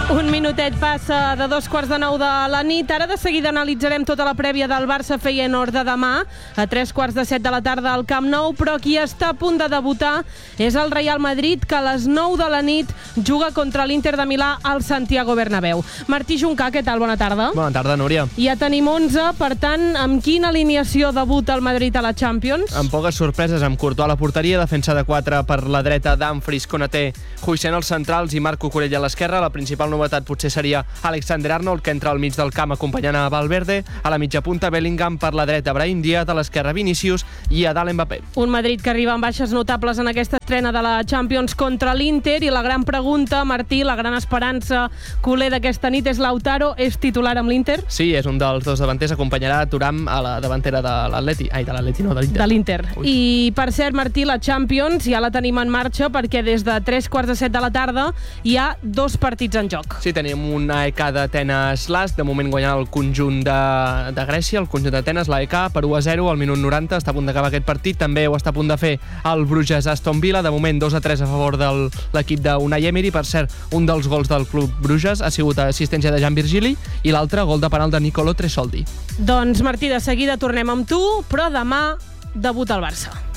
Un minutet passa de 2:45 de la nit. Ara de seguida analitzarem tota la prèvia del Barça-Feyenoord de demà a 7:15 de la tarda al Camp Nou, però qui està a punt de debutar és el Real Madrid, que a les 9 de la nit juga contra l'Inter de Milà al Santiago Bernabéu. Martí Juncà, què tal? Bona tarda. Bona tarda, Núria. Ja tenim 11, per tant, amb quina alineació debuta el Madrid a la Champions? Amb poques sorpreses, amb Courtois a la porteria, defensa de 4 per la dreta, Dumfries, Konaté, Huijsen als centrals i Marco Corella a l'esquerra. La principal novetat potser seria Alexander-Arnold, que entra al mig del camp acompanyant a Valverde. A la mitja punta, Bellingham, per la dreta, Brahim Díaz, a l'esquerra, Vinícius, i a dalt Mbappé. Un Madrid que arriba amb baixes notables en aquesta estrena de la Champions contra l'Inter, i la gran pregunta, Martí, la gran esperança culer d'aquesta nit és Lautaro, és titular amb l'Inter? Sí, és un dels dos davanters, acompanyarà Thuram a la davantera de l'Atleti. Ai, de l'Atleti, no, de l'Inter. De l'Inter. I, per cert, Martí, la Champions ja la tenim en marxa, perquè des de 3:15 de la tarda hi ha 2 partits en joc. Sí, tenim un AEK d'Atenes Last, de moment guanyant el conjunt de Grècia, el conjunt d'Atenes, l'AEK, per 1-0 al minut 90, està a punt d'acabar aquest partit. També ho està a punt de fer el Bruges Aston Villa, de moment 2-3 a favor de l'equip d'Unai Emery. Per cert, un dels gols del club Bruges ha sigut assistència de Jan Virgili i l'altre gol de penal de Nicolo Tresoldi. Doncs, Martí, de seguida tornem amb tu, però demà debuta el Barça.